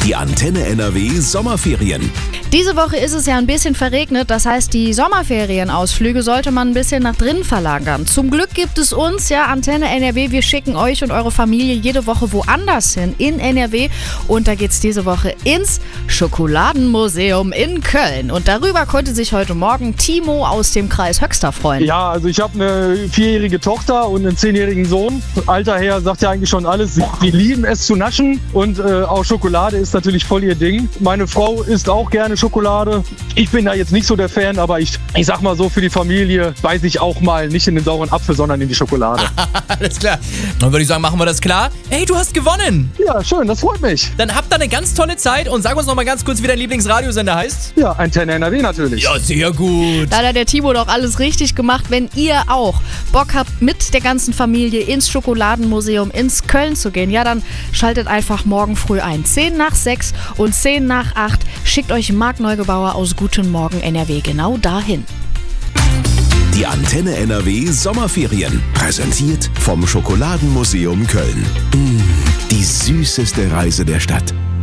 Die Antenne NRW Sommerferien. Diese Woche ist es ja ein bisschen verregnet, das heißt, die Sommerferienausflüge sollte man ein bisschen nach drinnen verlagern. Zum Glück gibt es uns, ja, Antenne NRW, wir schicken euch und eure Familie jede Woche woanders hin, in NRW. Und da geht's diese Woche ins Schokoladenmuseum in Köln. Und darüber konnte sich heute Morgen Timo aus dem Kreis Höxter freuen. Ja, also ich habe eine 4-jährige Tochter und einen 10-jährigen Sohn. Alter Herr sagt ja eigentlich schon alles. Sie lieben es zu naschen und auch Schokolade ist natürlich voll ihr Ding. Meine Frau isst auch gerne Schokolade. Ich bin da jetzt nicht so der Fan, aber ich sag mal so, für die Familie beiße ich auch mal nicht in den sauren Apfel, sondern in die Schokolade. Alles klar. Dann würde ich sagen, machen wir das klar. Hey, du hast gewonnen. Ja, schön, das freut mich. Dann habt ihr eine ganz tolle Zeit und sag uns noch mal ganz kurz, wie dein Lieblingsradiosender heißt. Ja, Antenne NRW natürlich. Ja, sehr gut. Da hat der Timo doch alles richtig gemacht. Wenn ihr auch Bock habt, mit der ganzen Familie ins Schokoladenmuseum ins Köln zu gehen, ja, dann schaltet einfach morgen früh ein. 10 nach 6 und 10 nach 8 schickt euch Marc Neugebauer aus Guten Morgen NRW genau dahin. Die Antenne NRW Sommerferien. Präsentiert vom Schokoladenmuseum Köln. Die süßeste Reise der Stadt.